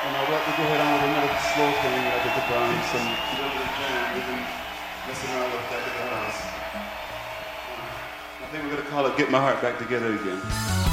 And I'd like to go ahead on with another slow thing that I did to Brian, some little bit of jam, we've been messing around with that at the house. I think we're going to call it Get My Heart Back Together Again.